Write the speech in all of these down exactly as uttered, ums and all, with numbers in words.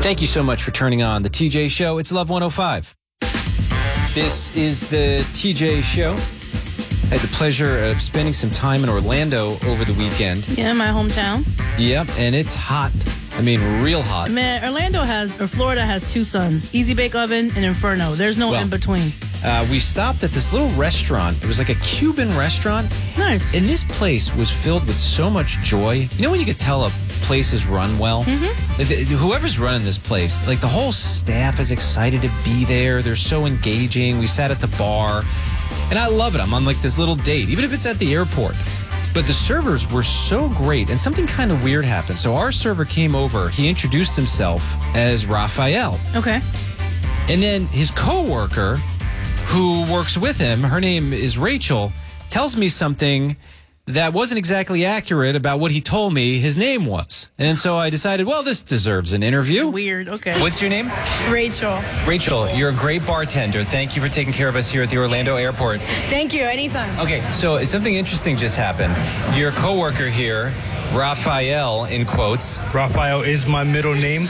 Thank you so much for turning on the T J Show. It's Love one oh five. This is the T J Show. I had the pleasure of spending some time in Orlando over the weekend. Yeah, my hometown. Yep, and it's hot. I mean, real hot. Man, Orlando has, or Florida has two suns, Easy Bake Oven and Inferno. There's no well, in between. Uh, we stopped at this little restaurant. It was like a Cuban restaurant. Nice. And this place was filled with so much joy. You know when you could tell a place is run well? Mm-hmm. Like, the, whoever's running this place, like the whole staff is excited to be there. They're so engaging. We sat at the bar. And I love it. I'm on like this little date, even if it's at the airport. But the servers were so great, and something kind of weird happened. So our server came over. He introduced himself as Raphael. Okay. And then his coworker, who works with him, her name is Rachel, tells me something that wasn't exactly accurate about what he told me his name was. And so I decided, well, this deserves an interview. It's weird. Okay. What's your name? Rachel. Rachel, you're a great bartender. Thank you for taking care of us here at the Orlando airport. Thank you. Anytime. Okay, so something interesting just happened. Your coworker here, Raphael, in quotes. Raphael is my middle name.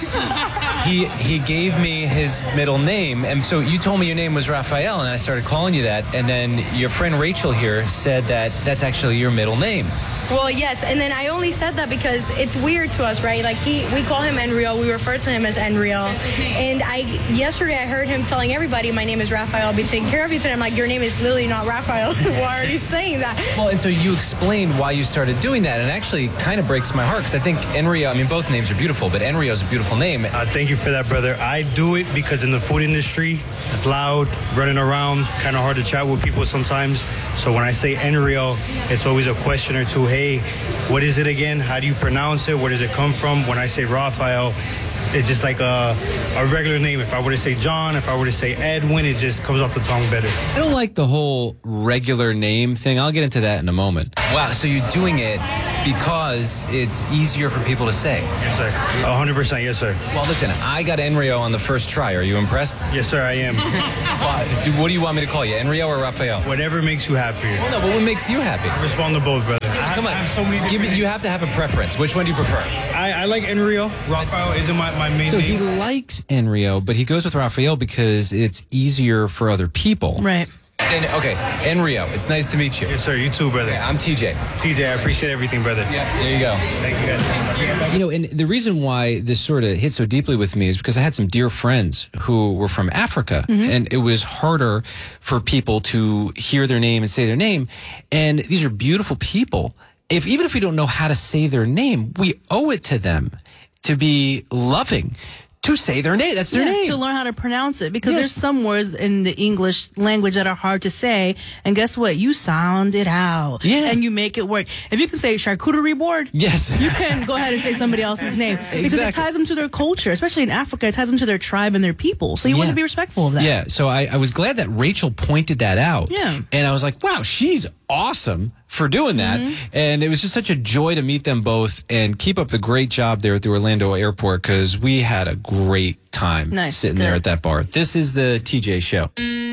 He he gave me his middle name, and so you told me your name was Raphael, and I started calling you that, and then your friend Rachel here said that that's actually your middle name. Well, yes, and then I only said that because it's weird to us, right? Like, he, we call him Enrio. We refer to him as Enrio. And I yesterday I heard him telling everybody, my name is Raphael. I'll be taking care of you today. I'm like, your name is Lily, not Raphael. Why are you saying that? Well, and so you explained why you started doing that, and it actually kind of breaks my heart, because I think Enrio, I mean, both names are beautiful, but Enrio is a beautiful name. Uh, thank you for that, brother. I do it because in the food industry, it's loud, running around, kind of hard to chat with people sometimes. So when I say Enrio, it's always a question or two. Hey, what is it again? How do you pronounce it? Where does it come from? When I say Raphael, it's just like a, a regular name. If I were to say John, if I were to say Edwin, it just comes off the tongue better. I don't like the whole regular name thing. I'll get into that in a moment. Wow, so you're doing it because it's easier for people to say. Yes, sir. one hundred percent, yes, sir. Well, listen, I got Enrio on the first try. Are you impressed? Yes, sir, I am. Well, do, what do you want me to call you, Enrio or Raphael? Whatever makes you happier. Well, no, but what makes you happy? I respond to both, brother. I Come on, I have so many give me, you have to have a preference. Which one do you prefer? I, I like Enrio. Raphael isn't my, my main So name. he likes Enrio, but he goes with Raphael because it's easier for other people. Right. Then, okay, Enrio, it's nice to meet you. Yes, sir, you too, brother. Okay, I'm T J. T J, I appreciate everything, brother. Yeah, there you go. Thank you, guys. You know, and the reason why this sort of hit so deeply with me is because I had some dear friends who were from Africa, mm-hmm. and it was harder for people to hear their name and say their name. And these are beautiful people. If even if we don't know how to say their name, we owe it to them to be loving. To say their name. That's their yeah, name. To learn how to pronounce it. Because Yes. there's some words in the English language that are hard to say. And guess what? You sound it out. Yeah. And you make it work. If you can say charcuterie board, Yes. you can go ahead and say somebody else's name. Because Exactly. it ties them to their culture. Especially in Africa, it ties them to their tribe and their people. So you Yeah. want to be respectful of that. Yeah, so I, I was glad that Rachel pointed that out. Yeah. And I was like, wow, she's awesome for doing that. Mm-hmm. And it was just such a joy to meet them both and keep up the great job there at the Orlando airport, because we had a great time Nice. sitting Good. there at that bar. This is the T J Show.